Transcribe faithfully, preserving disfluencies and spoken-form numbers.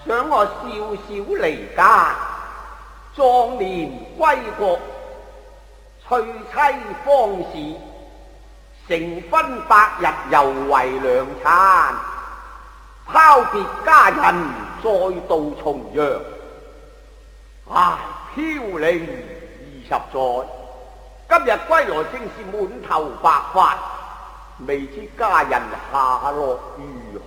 想我少少離家，壯年歸國，娶妻方士，成婚百日猶為良產，拋別家人再度重陽。唉，飄零二十載，今日歸來正是滿頭白髮，未知家人下落如